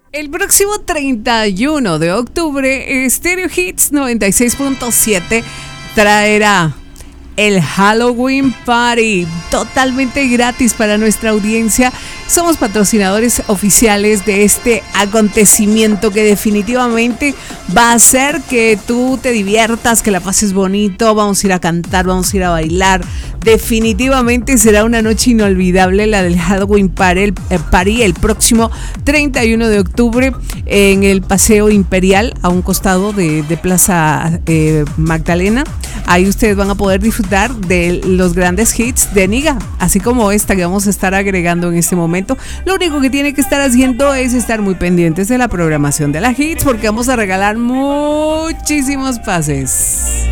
El próximo 31 de octubre, Stereo Hits 96.7 traerá el Halloween Party totalmente gratis para nuestra audiencia. Somos patrocinadores oficiales de este acontecimiento que definitivamente va a hacer que tú te diviertas, que la pases bonito. Vamos a ir a cantar, vamos a ir a bailar. Definitivamente será una noche inolvidable la del Halloween Party el próximo 31 de octubre en el Paseo Imperial, a un costado de Plaza Magdalena. Ahí ustedes van a poder disfrutar de los grandes hits de Niga, así como esta que vamos a estar agregando en este momento. Lo único que tiene que estar haciendo es estar muy pendientes de la programación de la hits, porque vamos a regalar muchísimos pases.